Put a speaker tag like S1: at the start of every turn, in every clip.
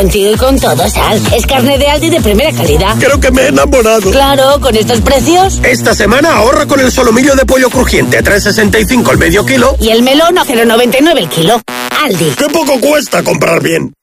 S1: Contigo y con todo, Sal. Es carne de Aldi de primera calidad.
S2: Creo que me he enamorado.
S1: Claro, con estos precios.
S2: Esta semana ahorra con el solomillo de pollo crujiente a 3,65 el medio kilo.
S1: Y el melón a 0,99 el kilo. Aldi.
S2: ¡Qué poco cuesta comprar bien!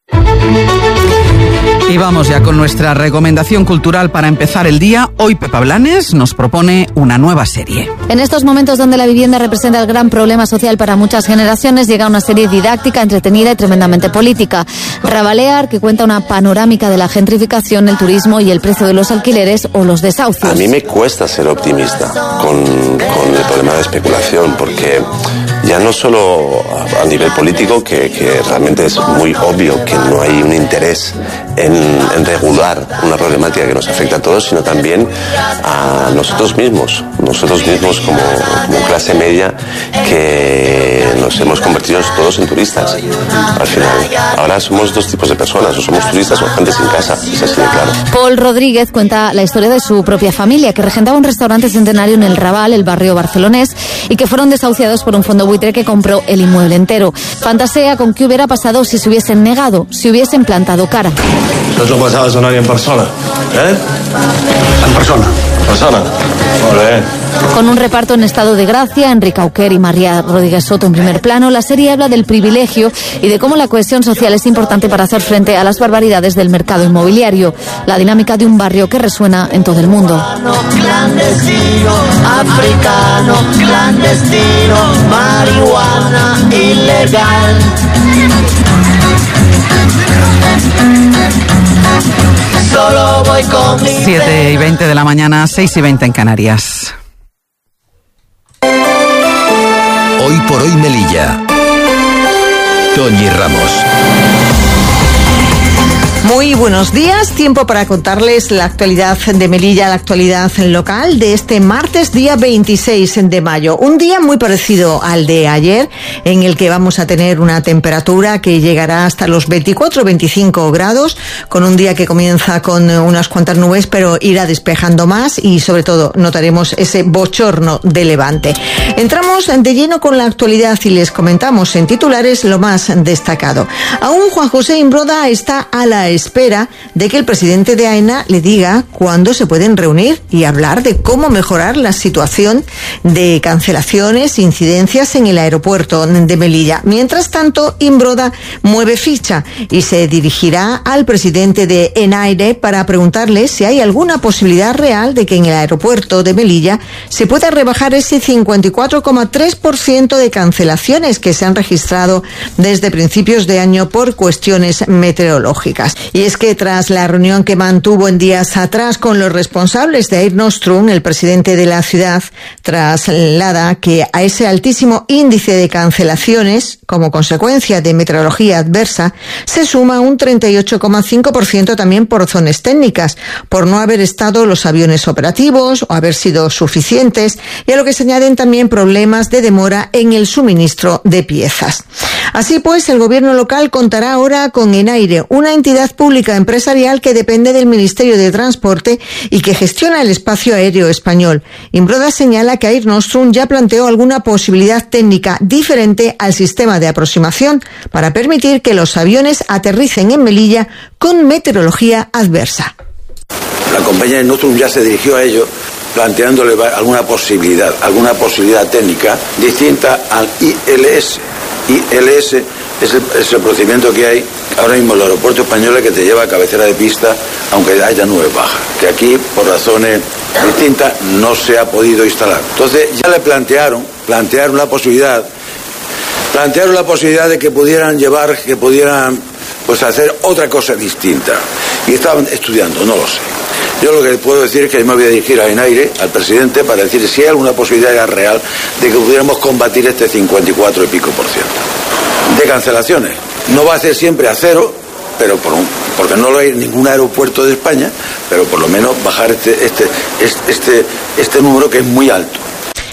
S3: Y vamos ya con nuestra recomendación cultural para empezar el día. Hoy Pepa Blanes nos propone una nueva serie.
S4: En estos momentos donde la vivienda representa el gran problema social para muchas generaciones, llega una serie didáctica, entretenida y tremendamente política. Rabalear, que cuenta una panorámica de la gentrificación, el turismo y el precio de los alquileres o los desahucios.
S5: A mí me cuesta ser optimista con el problema de especulación, porque ya no solo a nivel político, que realmente es muy obvio que no hay un interés en regular una problemática que nos afecta a todos, sino también a nosotros mismos como clase media, que nos hemos convertido todos en turistas al final. Ahora somos dos tipos de personas: o somos turistas o gente sin casa, es así de claro.
S4: Paul Rodríguez cuenta la historia de su propia familia, que regentaba un restaurante centenario en el Raval, el barrio barcelonés, y que fueron desahuciados por un fondo buitre que compró el inmueble entero. Fantasea con qué hubiera pasado si se hubiesen negado, si hubiesen plantado cara.
S6: Això t'ho passaves a una en persona,
S2: En persona.
S6: Persona? Molt bé.
S4: Con un reparto en estado de gracia, Enrique Auquer y María Rodríguez Soto en primer plano, la serie habla del privilegio y de cómo la cohesión social es importante para hacer frente a las barbaridades del mercado inmobiliario, la dinámica de un barrio que resuena en todo el mundo.
S7: Clandestino, africano, clandestino, marihuana ilegal. Solo voy con mi
S3: 7:20 de la mañana, 6:20 en Canarias.
S8: Hoy por hoy Melilla. Toñi Ramos.
S9: Muy buenos días, tiempo para contarles la actualidad de Melilla, la actualidad local de este martes, día 26 de mayo. Un día muy parecido al de ayer, en el que vamos a tener una temperatura que llegará hasta los 24-25 grados, con un día que comienza con unas cuantas nubes, pero irá despejando más y sobre todo notaremos ese bochorno de levante. Entramos de lleno con la actualidad y les comentamos en titulares lo más destacado. Aún Juan José Imbroda está a la espera de que el presidente de AENA le diga cuándo se pueden reunir y hablar de cómo mejorar la situación de cancelaciones, incidencias en el aeropuerto de Melilla. Mientras tanto, Imbroda mueve ficha y se dirigirá al presidente de ENAIRE para preguntarle si hay alguna posibilidad real de que en el aeropuerto de Melilla se pueda rebajar ese 54,3% de cancelaciones que se han registrado desde principios de año por cuestiones meteorológicas. Y es que tras la reunión que mantuvo en días atrás con los responsables de Air Nostrum, el presidente de la ciudad traslada que a ese altísimo índice de cancelaciones, como consecuencia de meteorología adversa, se suma un 38,5% también por razones técnicas, por no haber estado los aviones operativos o haber sido suficientes, y a lo que se añaden también problemas de demora en el suministro de piezas. Así pues, el gobierno local contará ahora con ENAIRE, una entidad pública empresarial que depende del Ministerio de Transporte y que gestiona el espacio aéreo español. Imbroda señala que Air Nostrum ya planteó alguna posibilidad técnica diferente al sistema de aproximación para permitir que los aviones aterricen en Melilla con meteorología adversa.
S10: La compañía Air Nostrum ya se dirigió a ellos planteándole alguna posibilidad técnica distinta al ILS. ILS es el procedimiento que hay ahora mismo en el aeropuerto español, que te lleva a cabecera de pista aunque haya nubes bajas, que aquí por razones distintas no se ha podido instalar. Entonces ya le plantearon la posibilidad de que pudieran pues hacer otra cosa distinta, y estaban estudiando, no lo sé. Yo lo que puedo decir es que me voy a dirigir a ENAIRE, al presidente, para decir si hay alguna posibilidad real de que pudiéramos combatir este 54 y pico % de cancelaciones. No va a ser siempre a cero, pero porque no lo hay en ningún aeropuerto de España, pero por lo menos bajar este número, que es muy alto.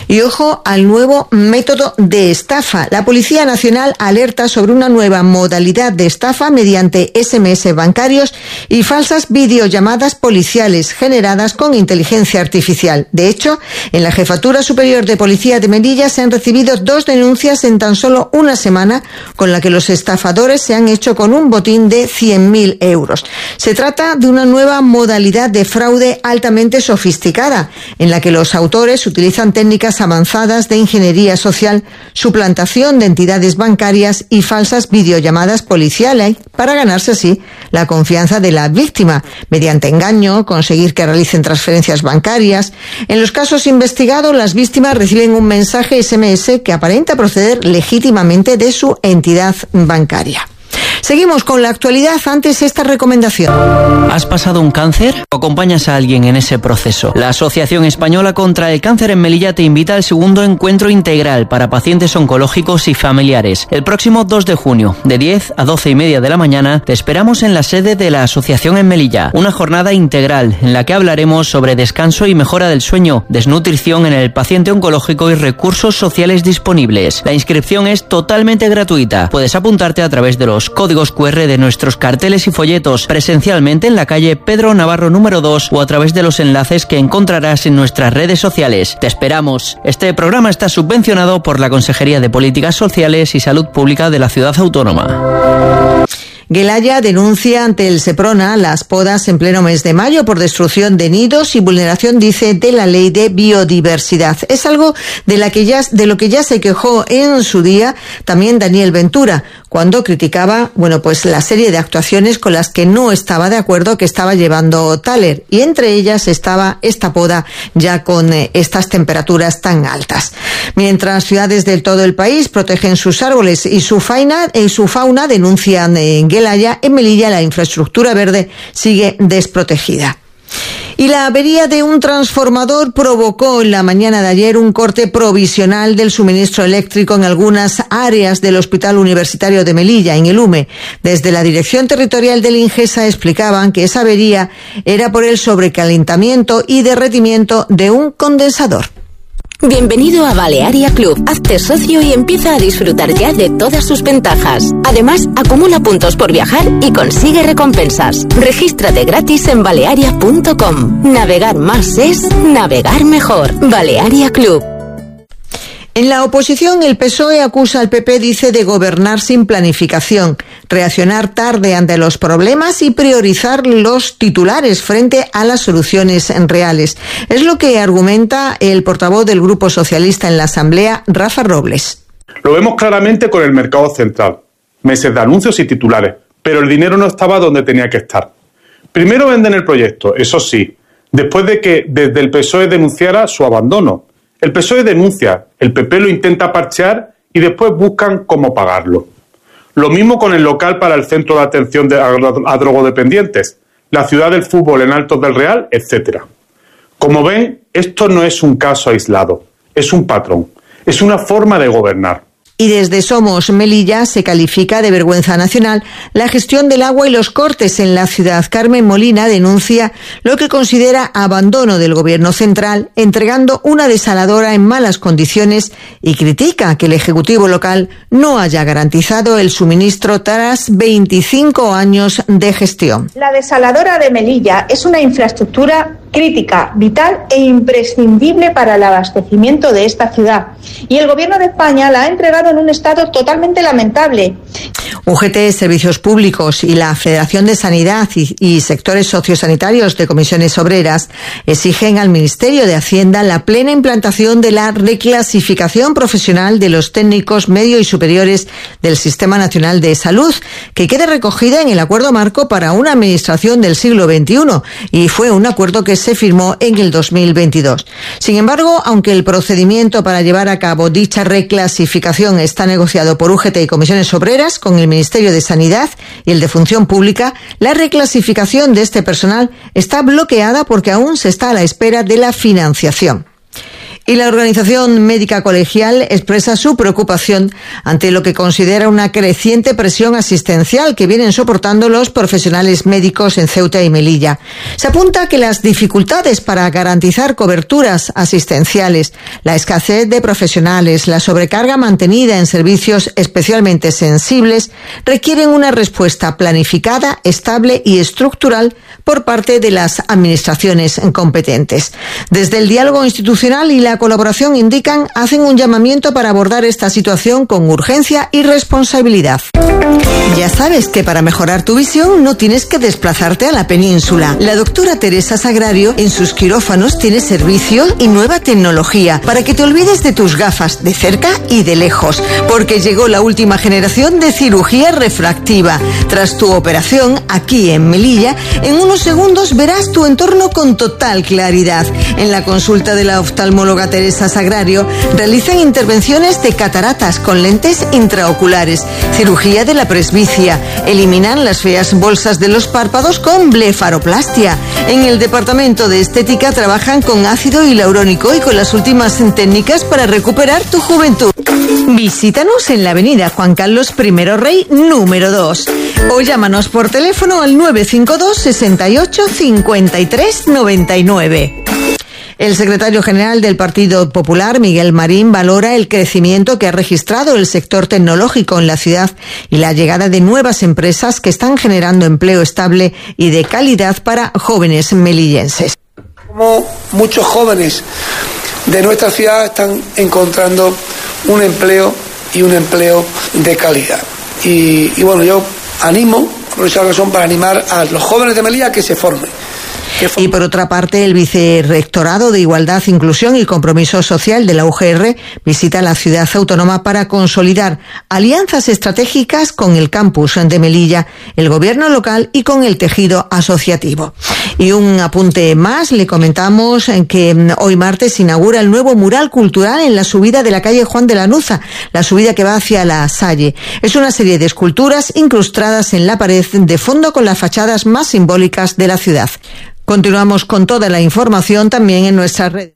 S9: Y ojo al nuevo método de estafa. La Policía Nacional alerta sobre una nueva modalidad de estafa mediante SMS bancarios y falsas videollamadas policiales generadas con inteligencia artificial. De hecho, en la Jefatura Superior de Policía de Melilla se han recibido 2 denuncias en tan solo una semana, con la que los estafadores se han hecho con un botín de 100.000 euros. Se trata de una nueva modalidad de fraude altamente sofisticada, en la que los autores utilizan técnicas avanzadas de ingeniería social, suplantación de entidades bancarias y falsas videollamadas policiales para ganarse así la confianza de la víctima, mediante engaño, conseguir que realicen transferencias bancarias. En los casos investigados, las víctimas reciben un mensaje SMS que aparenta proceder legítimamente de su entidad bancaria. Seguimos con la actualidad, antes esta recomendación.
S11: ¿Has pasado un cáncer o acompañas a alguien en ese proceso? La Asociación Española contra el Cáncer en Melilla te invita al segundo encuentro integral para pacientes oncológicos y familiares. El próximo 2 de junio, de 10 a 12:30 de la mañana, te esperamos en la sede de la Asociación en Melilla. Una jornada integral en la que hablaremos sobre descanso y mejora del sueño, desnutrición en el paciente oncológico y recursos sociales disponibles. La inscripción es totalmente gratuita. Puedes apuntarte a través de los códigos QR de nuestros carteles y folletos, presencialmente en la calle Pedro Navarro número 2 o a través de los enlaces que encontrarás en nuestras redes sociales. Te esperamos. Este programa está subvencionado por la Consejería de Políticas Sociales y Salud Pública de la Ciudad Autónoma.
S9: Gelaya denuncia ante el Seprona las podas en pleno mes de mayo por destrucción de nidos y vulneración, dice, de la ley de biodiversidad. Es algo de lo que ya se quejó en su día también Daniel Ventura, cuando criticaba, la serie de actuaciones con las que no estaba de acuerdo que estaba llevando Thaler, y entre ellas estaba esta poda ya con estas temperaturas tan altas. Mientras ciudades de todo el país protegen sus árboles y su fauna denuncian en Gelaya, en Melilla la infraestructura verde sigue desprotegida. Y la avería de un transformador provocó en la mañana de ayer un corte provisional del suministro eléctrico en algunas áreas del Hospital Universitario de Melilla, en el UME. Desde la Dirección Territorial del Ingesa explicaban que esa avería era por el sobrecalentamiento y derretimiento de un condensador.
S1: Bienvenido a Balearia Club. Hazte socio y empieza a disfrutar ya de todas sus ventajas. Además, acumula puntos por viajar y consigue recompensas. Regístrate gratis en balearia.com. Navegar más es navegar mejor. Balearia Club.
S9: En la oposición, el PSOE acusa al PP, dice, de gobernar sin planificación, reaccionar tarde ante los problemas y priorizar los titulares frente a las soluciones reales. Es lo que argumenta el portavoz del Grupo Socialista en la Asamblea, Rafa Robles.
S12: Lo vemos claramente con el mercado central. Meses de anuncios y titulares, pero el dinero no estaba donde tenía que estar. Primero venden el proyecto, eso sí, después de que desde el PSOE denunciara su abandono. El PSOE denuncia, el PP lo intenta parchear y después buscan cómo pagarlo. Lo mismo con el local para el centro de atención a drogodependientes, la ciudad del fútbol en Altos del Real, etc. Como ven, esto no es un caso aislado, es un patrón, es una forma de gobernar.
S9: Y desde Somos Melilla se califica de vergüenza nacional la gestión del agua y los cortes en la ciudad. Carmen Molina denuncia lo que considera abandono del gobierno central, entregando una desaladora en malas condiciones, y critica que el Ejecutivo local no haya garantizado el suministro tras 25 años de gestión.
S13: La desaladora de Melilla es una infraestructura crítica, vital e imprescindible para el abastecimiento de esta ciudad. Y el Gobierno de España la ha entregado en un estado totalmente lamentable.
S9: UGT, Servicios Públicos y la Federación de Sanidad y sectores sociosanitarios de comisiones obreras exigen al Ministerio de Hacienda la plena implantación de la reclasificación profesional de los técnicos medio y superiores del Sistema Nacional de Salud, que quede recogida en el Acuerdo Marco para una Administración del siglo XXI, y fue un acuerdo que se firmó en el 2022. Sin embargo, aunque el procedimiento para llevar a cabo dicha reclasificación está negociado por UGT y comisiones obreras con el Ministerio de Sanidad y el de Función Pública, la reclasificación de este personal está bloqueada porque aún se está a la espera de la financiación. Y la Organización Médica Colegial expresa su preocupación ante lo que considera una creciente presión asistencial que vienen soportando los profesionales médicos en Ceuta y Melilla. Se apunta que las dificultades para garantizar coberturas asistenciales, la escasez de profesionales, la sobrecarga mantenida en servicios especialmente sensibles requieren una respuesta planificada, estable y estructural por parte de las administraciones competentes. Desde el diálogo institucional y la colaboración hacen un llamamiento para abordar esta situación con urgencia y responsabilidad. Ya sabes que para mejorar tu visión no tienes que desplazarte a la península. La doctora Teresa Sagrario en sus quirófanos tiene servicio y nueva tecnología para que te olvides de tus gafas de cerca y de lejos, porque llegó la última generación de cirugía refractiva. Tras tu operación, aquí en Melilla, en unos segundos verás tu entorno con total claridad. En la consulta de la oftalmóloga Teresa Sagrario realizan intervenciones de cataratas con lentes intraoculares, cirugía de la presbicia, eliminan las feas bolsas de los párpados con blefaroplastia. En el departamento de estética trabajan con ácido hialurónico y con las últimas técnicas para recuperar tu juventud. Visítanos en la avenida Juan Carlos I Rey número 2 o llámanos por teléfono al 952 68 53 99. El secretario general del Partido Popular, Miguel Marín, valora el crecimiento que ha registrado el sector tecnológico en la ciudad y la llegada de nuevas empresas que están generando empleo estable y de calidad para jóvenes melillenses.
S14: Como muchos jóvenes de nuestra ciudad están encontrando un empleo y un empleo de calidad. Y bueno, yo aprovecho la ocasión para animar a los jóvenes de Melilla que se formen.
S9: Y por otra parte, el Vicerrectorado de Igualdad, Inclusión y Compromiso Social de la UGR visita la ciudad autónoma para consolidar alianzas estratégicas con el campus de Melilla, el gobierno local y con el tejido asociativo. Y un apunte más, le comentamos que hoy martes se inaugura el nuevo mural cultural en la subida de la calle Juan de Lanuza, la subida que va hacia la Salle. Es una serie de esculturas incrustadas en la pared de fondo con las fachadas más simbólicas de la ciudad. Continuamos con toda la información también en nuestra red.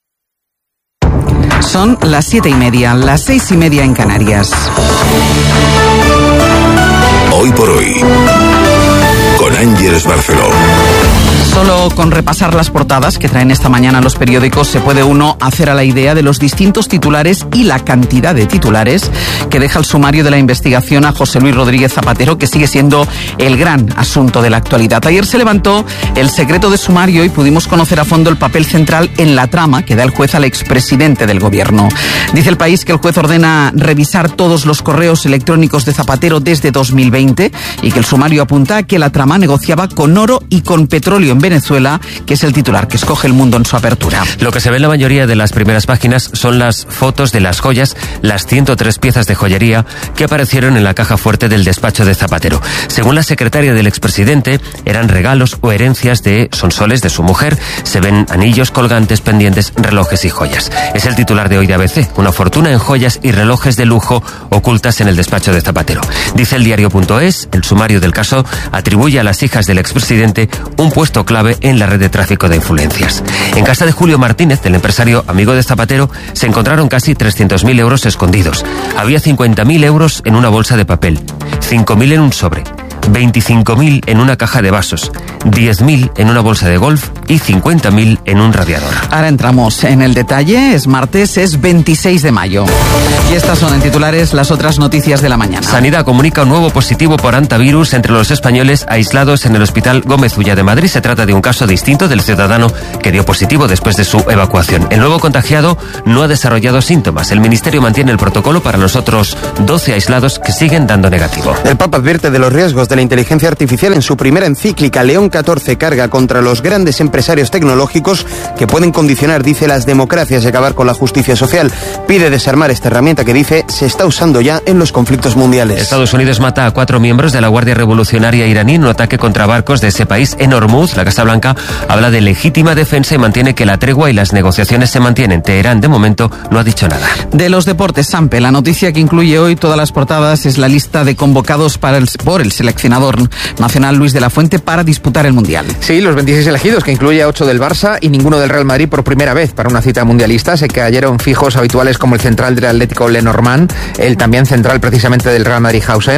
S3: Son las 7:30, las 6:30 en Canarias.
S8: Hoy por hoy, con Ángeles Barceló.
S3: Solo con repasar las portadas que traen esta mañana los periódicos se puede uno hacer a la idea de los distintos titulares y la cantidad de titulares que deja el sumario de la investigación a José Luis Rodríguez Zapatero, que sigue siendo el gran asunto de la actualidad. Ayer se levantó el secreto de sumario y pudimos conocer a fondo el papel central en la trama que da el juez al expresidente del gobierno. Dice El País que el juez ordena revisar todos los correos electrónicos de Zapatero desde 2020 y que el sumario apunta a que la trama negociaba con oro y con petróleo en Venezuela, que es el titular que escoge El Mundo en su apertura.
S15: Lo que se ve en la mayoría de las primeras páginas son las fotos de las joyas, las 103 piezas de joyería que aparecieron en la caja fuerte del despacho de Zapatero. Según la secretaria del expresidente, eran regalos o herencias de Sonsoles, de su mujer. Se ven anillos, colgantes, pendientes, relojes y joyas. Es el titular de hoy de ABC, una fortuna en joyas y relojes de lujo ocultas en el despacho de Zapatero. Dice el diario.es, el sumario del caso atribuye a las hijas del expresidente un puesto clave en la red de tráfico de influencias. En casa de Julio Martínez, del empresario amigo de Zapatero, se encontraron casi 300.000 euros escondidos. Había 50.000 euros en una bolsa de papel, 5.000 en un sobre, 25.000 en una caja de vasos, 10.000 en una bolsa de golf y 50.000 en un radiador.
S3: Ahora entramos en el detalle. Es martes, es 26 de mayo. Y estas son en titulares las otras noticias de la mañana.
S15: Sanidad comunica un nuevo positivo por hantavirus entre los españoles aislados en el Hospital Gómez Ulla de Madrid. Se trata de un caso distinto del ciudadano que dio positivo después de su evacuación. El nuevo contagiado no ha desarrollado síntomas. El Ministerio mantiene el protocolo para los otros 12 aislados que siguen dando negativo.
S16: El Papa advierte de los riesgos de la inteligencia artificial en su primera encíclica. León XIV carga contra los grandes empresarios tecnológicos que pueden condicionar, dice, las democracias y acabar con la justicia social. Pide desarmar esta herramienta que, dice, se está usando ya en los conflictos mundiales.
S15: Estados Unidos mata a 4 miembros de la Guardia Revolucionaria iraní en un ataque contra barcos de ese país en Hormuz. La Casa Blanca habla de legítima defensa y mantiene que la tregua y las negociaciones se mantienen. Teherán, de momento, no ha dicho nada.
S3: De los deportes, Sampe, la noticia que incluye hoy todas las portadas es la lista de convocados por el seleccionador nacional Luis de la Fuente para disputar el Mundial.
S17: Sí, los 26 elegidos, que incluye a 8 del Barça y ninguno del Real Madrid por primera vez para una cita mundialista. Se cayeron fijos habituales como el central del Atlético Lenormand, el también central precisamente del Real Madrid Hausen,